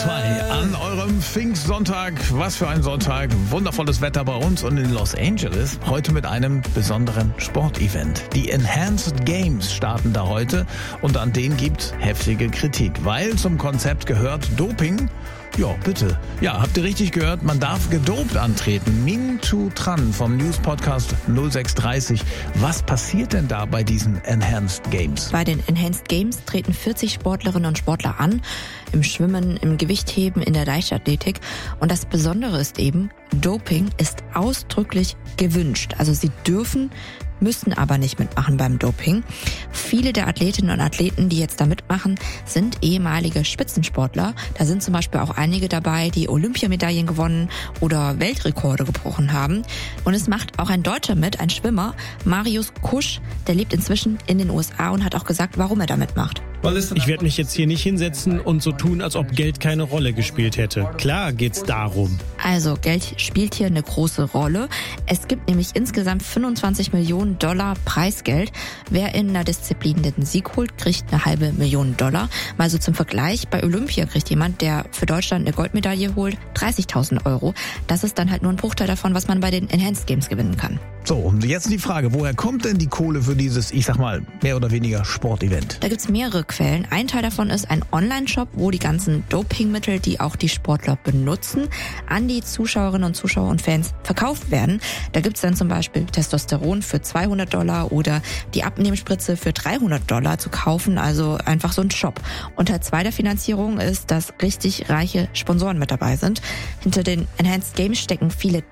2 an eurem Pfingstsonntag. Was für ein Sonntag. Wundervolles Wetter bei uns und in Los Angeles. Heute mit einem besonderen Sportevent. Die Enhanced Games starten da heute und an denen gibt's heftige Kritik, weil zum Konzept gehört Doping. Ja, bitte. Ja, habt ihr richtig gehört? Man darf gedopt antreten. Ming Chu Tran vom News-Podcast 0630. Was passiert denn da bei diesen Enhanced Games? Bei den Enhanced Games treten 40 Sportlerinnen und Sportler an. Im Schwimmen, im Gewichtheben, in der Leichtathletik. Und das Besondere ist eben, Doping ist ausdrücklich gewünscht. Also sie müssen aber nicht mitmachen beim Doping. Viele der Athletinnen und Athleten, die jetzt da mitmachen, sind ehemalige Spitzensportler. Da sind zum Beispiel auch einige dabei, die Olympiamedaillen gewonnen oder Weltrekorde gebrochen haben. Und es macht auch ein Deutscher mit, ein Schwimmer, Marius Kusch, der lebt inzwischen in den USA und hat auch gesagt, warum er da mitmacht. Ich werde mich jetzt hier nicht hinsetzen und so tun, als ob Geld keine Rolle gespielt hätte. Klar geht's darum. Also Geld spielt hier eine große Rolle. Es gibt nämlich insgesamt 25 Millionen Dollar Preisgeld. Wer in einer Disziplin den Sieg holt, kriegt eine $500.000. Mal so zum Vergleich, bei Olympia kriegt jemand, der für Deutschland eine Goldmedaille holt, 30.000 Euro. Das ist dann halt nur ein Bruchteil davon, was man bei den Enhanced Games gewinnen kann. So, und jetzt die Frage, woher kommt denn die Kohle für dieses, ich sag mal, mehr oder weniger Sportevent? Da gibt's mehrere Quellen. Ein Teil davon ist ein Online-Shop, wo die ganzen Dopingmittel, die auch die Sportler benutzen, an die Zuschauerinnen und Zuschauer und Fans verkauft werden. Da gibt's dann zum Beispiel Testosteron für $200 oder die Abnehmspritze für $300 zu kaufen, also einfach so ein Shop. Und Teil 2 der Finanzierung ist, dass richtig reiche Sponsoren mit dabei sind. Hinter den Enhanced Games stecken viele